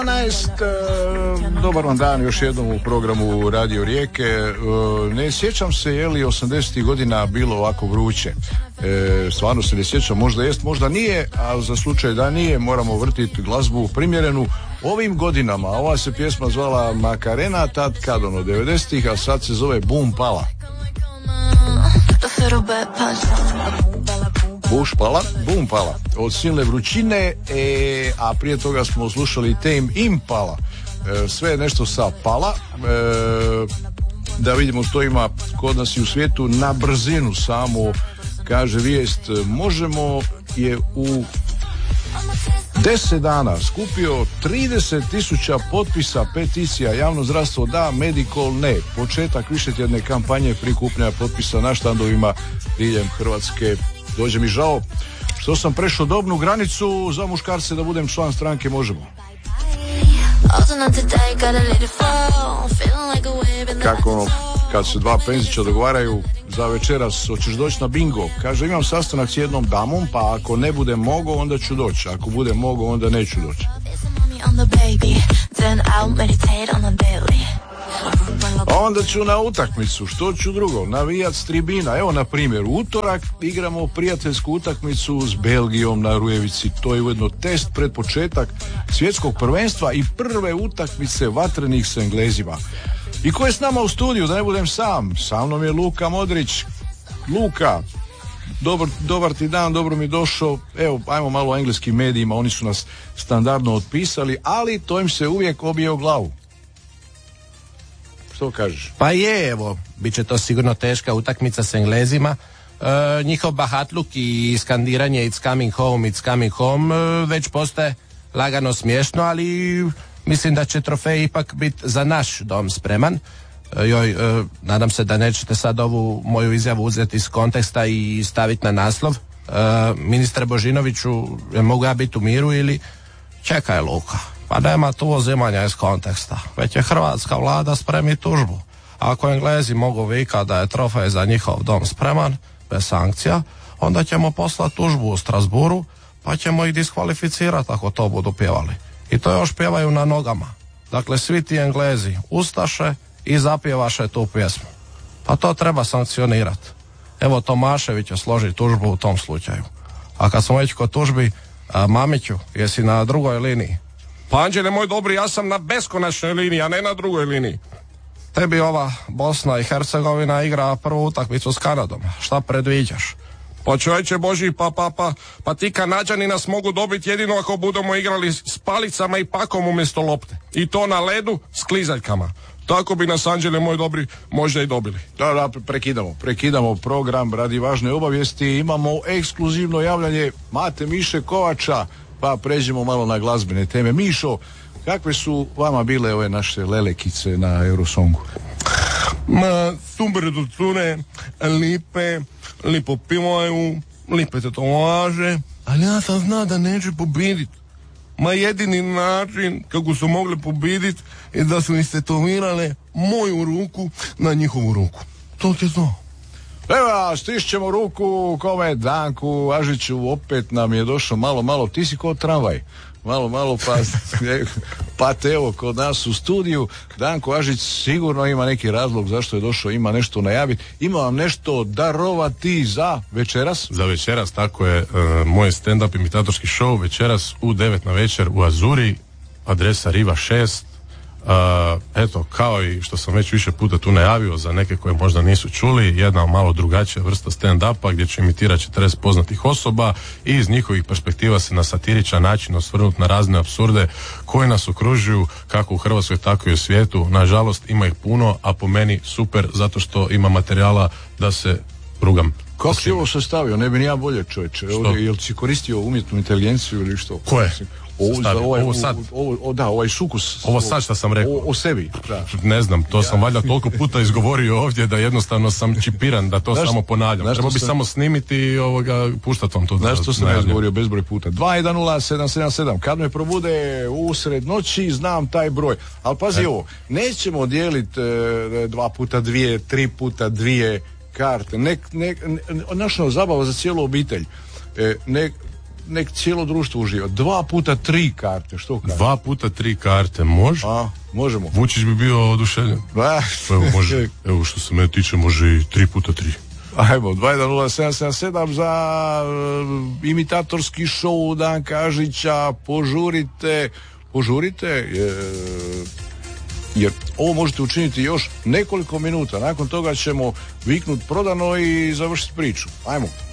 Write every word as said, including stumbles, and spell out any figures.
dvanaest, dobar vam dan još jednom u programu Radio Rijeke. Ne sjećam se je li osamdesetih godina bilo ovako vruće. Stvarno se ne sjećam, možda jest, možda nije, a za slučaj da nije moramo vrtiti glazbu primjerenu ovim godinama. Ova se pjesma zvala Makarena, tad kad ono devedesetih, a sad se zove Bum Pala. Buš pala, bum pala. Od silne vrućine, e, a prije toga smo slušali Tame Impala. E, sve je nešto sa pala. E, da vidimo što ima kod nas i u svijetu na brzinu samo. Kaže vijest, Možemo je u deset dana skupio trideset tisuća potpisa peticija Javno zdravstvo da, Medical ne. Početak višetjedne kampanje prikupljanja potpisa na štandovima diljem Hrvatske. Dođe mi žao što sam prešao dobnu granicu za muškarce da budem član stranke Možemo. Kako ono, kad se dva penzića dogovaraju za večeras, hoćeš doći na bingo? Kaže, imam sastanak s jednom damom, pa ako ne budem mogao, onda ću doći. Ako budem mogao, onda neću doći. A onda ću na utakmicu, što ću drugo, navijat s tribina. Evo na primjer, u utorak igramo prijateljsku utakmicu s Belgijom na Rujevici. To je ujedno test pred početak svjetskog prvenstva i prve utakmice vatrenih s Englezima. I ko je s nama u studiju, da ne budem sam? Sa mnom je Luka Modrić. Luka, dobar, dobar ti dan, dobro mi došao. Evo, ajmo malo o engleskim medijima, oni su nas standardno otpisali, ali to im se uvijek obije o glavu. Što kažeš? Pa je, evo, bit će to sigurno teška utakmica s Englezima. E, njihov bahatluk i skandiranje It's coming home, it's coming home e, već postaje lagano smiješno, ali mislim da će trofej ipak biti za naš dom spreman. E, joj, e, nadam se da nećete sad ovu moju izjavu uzeti iz konteksta i staviti na naslov. E, ministre Božinoviću, mogu ja biti u miru ili čekaj Luka? Pa nema tu uzimanja iz konteksta. Već je hrvatska vlada spremi tužbu. Ako Englezi mogu vikati da je trofej za njihov dom spreman, bez sankcija, onda ćemo poslati tužbu u Strasburu, pa ćemo ih diskvalificirati ako to budu pjevali. I to još pjevaju na nogama. Dakle, svi ti Englezi ustaše i zapjevaše tu pjesmu. Pa to treba sankcionirati. Evo, Tomašević će složiti tužbu u tom slučaju. A kad smo već kod tužbi, a, Mamiću, jesi na drugoj liniji? Pa Anđele moj dobri, ja sam na beskonačnoj liniji, a ne na drugoj liniji. Tebi ova Bosna i Hercegovina igra prvu utakmicu s Kanadom. Šta predviđaš? Pa čovječe Boži, pa, pa, pa, pa ti Kanađani nas mogu dobiti jedino ako budemo igrali s palicama i pakom umjesto lopte. I to na ledu s klizaljkama. Tako bi nas, Anđele moj dobri, možda i dobili. Da, da, prekidamo, prekidamo program radi važne obavijesti. Imamo ekskluzivno javljanje Mate Miše Kovača, pa pređemo malo na glazbene teme. Mišo, kakve su vama bile ove naše lelekice na Eurosongu? Ma, super do cure, lipe, lipo pivaju, lipe tetovaže, ali ja sam zna da neće pobjedit. Ma jedini način kako su mogli pobjedit je da su istetovirale moju ruku na njihovu ruku. To ti je to. Evo, stišćemo ruku kome? Danku Ažiću, opet nam je došao malo, malo, ti si kao tramvaj. Malo, malo, pa, pa te evo kod nas u studiju. Danko Ažić sigurno ima neki razlog zašto je došao, ima nešto najaviti. Ima vam nešto darovati za večeras? Za večeras, tako je, uh, moj stand-up imitatorski show večeras u devet na večer u Azuri, adresa Riva šest. Uh, eto, kao i što sam već više puta tu najavio za neke koje možda nisu čuli, jedna malo drugačija vrsta stand-upa gdje ću imitirati četrdeset poznatih osoba i iz njihovih perspektiva se na satiričan način osvrnuti na razne apsurde koji nas okružuju kako u Hrvatskoj tako i u svijetu. Nažalost ima ih puno, a po meni super zato što ima materijala da se rugam. Kako si ovo sastavio? Ne bi ni ja bolje, čovječe. Ovdje, jel si koristio umjetnu inteligenciju ili što? Ko je? Ovo, Stavi, ovaj, ovo sad. Ovo, ovo, da, ovaj sukus. Ovo sad što sam rekao. O, o sebi. Da. Ne znam, to ja. sam valjda toliko puta izgovorio ovdje da jednostavno sam čipiran da to znaš, samo ponavljam. Treba bi sam... samo snimiti i ovoga, puštati vam to. Znaš što sam ja izgovorio bezbroj puta? dva jedan nula sedam sedam sedam. Kad me probude usred noći, znam taj broj. Ali pazi e. ovo, nećemo dijeliti e, dva puta dvije, tri puta dvije karte. Nek, nek, ne, naša zabava za cijelu obitelj. E, nek, nek cijelo društvo uživa. Dva puta tri karte, što kaže? Dva puta tri karte, može? A, možemo. Vučić bi bio oduševljen. Ba. Evo, može, evo što se mene tiče, može i tri puta tri. Ajmo, dva jedan nula sedam sedam sedam za uh, imitatorski show Dan Kažića, požurite, požurite, je, jer ovo možete učiniti još nekoliko minuta, nakon toga ćemo viknut prodano i završiti priču. Ajmo.